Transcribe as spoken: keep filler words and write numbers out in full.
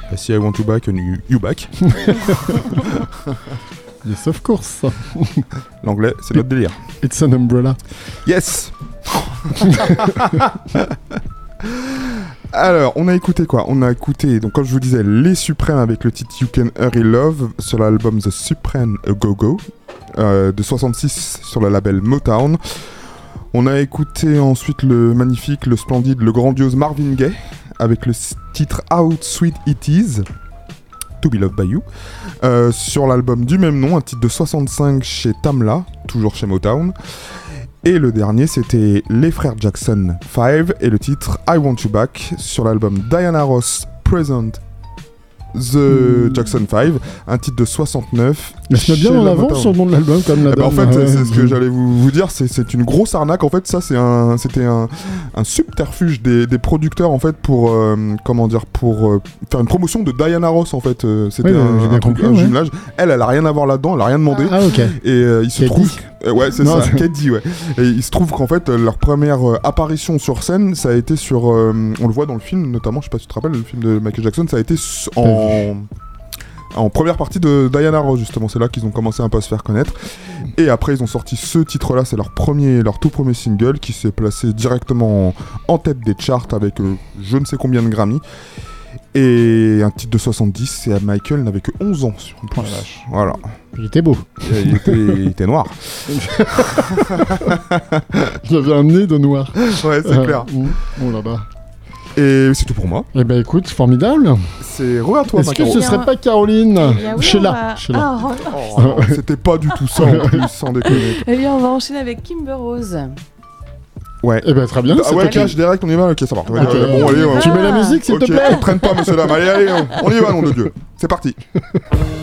Si I want you back, you, you back. Yes, of course. L'anglais, c'est notre délire. It's an umbrella. Yes. Alors, on a écouté quoi? On a écouté, donc comme je vous disais, Les Suprêmes avec le titre You Can Hurry Love sur l'album The Supreme A Go Go euh, de soixante-six sur le label Motown. On a écouté ensuite le magnifique, le splendide, le grandiose Marvin Gaye avec le titre How Sweet It Is To Be Loved By You euh, sur l'album du même nom, un titre de soixante-cinq chez Tamla, toujours chez Motown. Et le dernier, c'était les frères Jackson cinq et le titre I Want You Back sur l'album Diana Ross Present The mmh. Jackson cinq, un titre de soixante-neuf. Mais je mets bien en avant sur le nom de l'album comme la eh ben en fait, euh, c'est, c'est ce que j'allais vous, vous dire, c'est, c'est une grosse arnaque. En fait, ça, c'est un, c'était un, un subterfuge des, des producteurs en fait pour, euh, comment dire, pour euh, faire une promotion de Diana Ross en fait. Euh, c'était oui, un, un, un, truc, compris, un ouais. jumelage. Elle, elle a rien à voir là-dedans, elle a rien demandé. Ah, ok. Et euh, il se Kedi. trouve, euh, ouais, c'est Non, ça, Kedi, ouais. Et il se trouve qu'en fait, leur première euh, apparition sur scène, ça a été sur, euh, on le voit dans le film, notamment, je sais pas si tu te rappelles, le film de Michael Jackson, ça a été en en première partie de Diana Ross, justement. C'est là qu'ils ont commencé un peu à se faire connaître. Et après, ils ont sorti ce titre-là, c'est leur premier, leur tout premier single qui s'est placé directement en, en tête des charts avec euh, je ne sais combien de Grammy. Et un titre de soixante-dix, et Michael n'avait que onze ans. Sur oh la vache. Voilà. Il était beau. Et il, était, il était noir. Il avait un nez de noir. Ouais, c'est euh, clair. Oh là-bas. Et c'est tout pour moi. Eh ben écoute, formidable. C'est re à toi, Est-ce que ce serait pas Caroline oui, Sheila. Ah, oh, non, c'était pas du tout ça en plus, sans déconner. Eh bien, on va enchaîner avec Kimber Rose. Ouais. Eh ben très bien. Ah ouais, cash direct, on y va. Ok, ça va. Okay. Euh, bon, allez, on... Tu mets la musique, s'il okay. te plaît. Traîne pas, monsieur dame. Allez, allez, on, on y va, nom de Dieu. C'est parti.